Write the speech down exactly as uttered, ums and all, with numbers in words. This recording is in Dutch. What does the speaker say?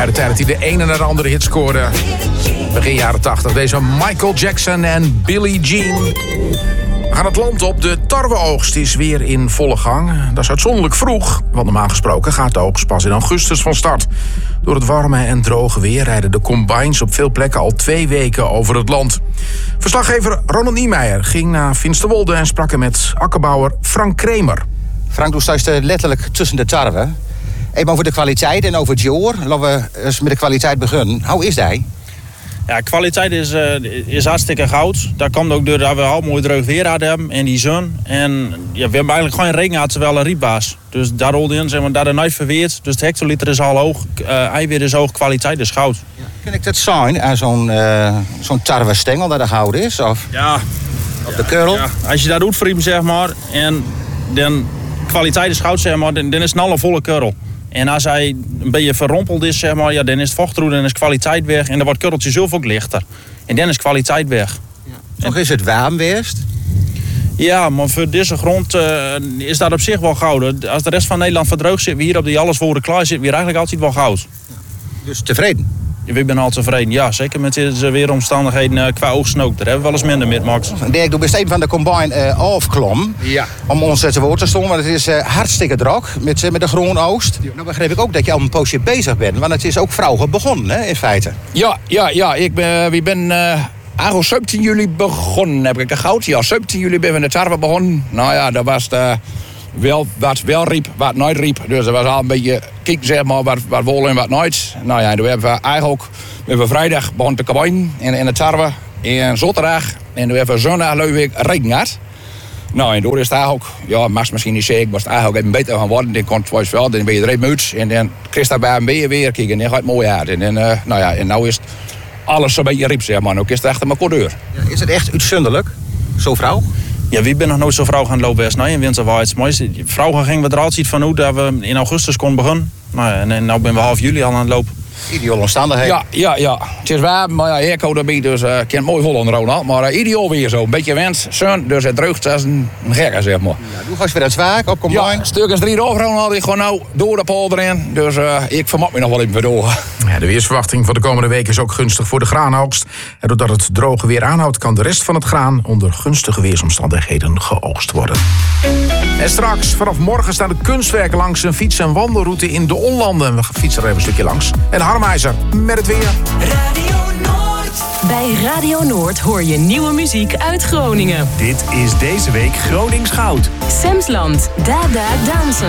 Uit de tijd dat hij de ene naar de andere hit scoorde. Begin jaren tachtig. Deze Michael Jackson en Billie Jean. We gaan het land op. De tarweoogst is weer in volle gang. Dat is uitzonderlijk vroeg, want normaal gesproken gaat de oogst pas in augustus van start. Door het warme en droge weer rijden de combines op veel plekken al twee weken over het land. Verslaggever Ronald Niemeyer ging naar Finsterwolde en sprak er met akkerbouwer Frank Kremer. Frank, doe staat letterlijk tussen de tarwe. Even over de kwaliteit en over het jaar. Laten we eens met de kwaliteit beginnen. Hoe is die? Ja, kwaliteit is, uh, is hartstikke goud. Dat komt ook doordat we al mooi droog weer hadden en die zon. En ja, we hebben eigenlijk geen regen gehad terwijl een rietbaas. Dus daar rolde in, zeg maar, dat er nooit verweerd. Dus de hectoliter is al hoog, uh, eiwit is hoog, kwaliteit is goud. Ja. Kan ik dat zien aan zo'n uh, zo'n tarwestengel dat er goud is? Of ja. Op de keurel? Ja. Als je dat doet voor hem, zeg maar, en dan kwaliteit is goud, zeg maar, dan, dan is het een alle volle keurel. En als hij een beetje verrompeld is, zeg maar, ja, dan is het vocht roer, dan is kwaliteit weg. En dan wordt kurreltje zelf ook lichter. En dan is kwaliteit weg. Ja. Nog is het warm geweest? Ja, maar voor deze grond uh, is dat op zich wel goud. Als de rest van Nederland verdroogd zit, we hier op die alles voor de klaar zitten, we eigenlijk altijd wel goud. Ja. Dus tevreden? Ja, ik ben al tevreden, ja. Zeker met deze weeromstandigheden uh, qua oogsten ook. Daar hebben we wel eens minder mee gemaakt. Dirk, doe best een van de combine uh, afklom. Ja. Om ons te woord te stonden, want het is uh, hartstikke druk met, uh, met de groene oogst. Ja. Nou begreep ik ook dat je al een poosje bezig bent, want het is ook vroeger begonnen, hè, in feite. Ja, ja, ja. Ik ben, we ben uh, eigenlijk zeventien juli begonnen, heb ik goud. Ja, zeventien juli ben we in de tarwe begonnen. Nou ja, dat was uh, wel wat wel riep, wat nooit riep. Dus dat was al een beetje kijken, zeg maar, wat, wat wel en wat nooit. Nou ja, toen hebben we eigenlijk we hebben vrijdag begonnen te kabijnen in, in de tarwe. En zaterdag en toen hebben we zondag leuk week regen gehad. Nou, en door is het eigenlijk, ja, mag misschien niet zeggen, maar het eigenlijk even beter gaan worden. Dan komt het wel, dan ben je er uit. En dan krijg je daarbij een beetje weer kijken en dan gaat het mooi uit. En dan, uh, nou ja, en nou is het alles een beetje riep, zeg maar. Nu is het echt een coureur. Ja, is het echt uitzonderlijk, zo vrouw? Ja, wie ben nog nooit zo vrouw gaan lopen als nou in winterwaarts. Maar vrouwen gingen we er altijd van uit dat we in augustus konden beginnen. Nou, en, en nu ben we half juli al aan het lopen. Ideaal omstandigheden. Ja, ja, ja. Het is waar, maar ja, Herco erbij, dus uh, ik ken het mooi vol onder Ronald. Maar uh, ideaal weer zo. Een beetje wens, zon, dus het dreugt als een, een gekke, zeg maar. Ja, doe eens weer het zwaar op combine. Ja, stukjes drie over Ronald, ik gewoon nou door de polder in. Dus uh, ik vermak me nog wel even door. Ja, de weersverwachting voor de komende week is ook gunstig voor de graanoogst. En doordat het droge weer aanhoudt, kan de rest van het graan onder gunstige weersomstandigheden geoogst worden. En straks, vanaf morgen staan de kunstwerken langs een fiets- en wandelroute in de Onlanden. We fietsen er even een stukje langs. En Harmeiser met het weer. Radio Noord. Bij Radio Noord hoor je nieuwe muziek uit Groningen. Dit is deze week Gronings Goud. Semsland, Dada Dansen.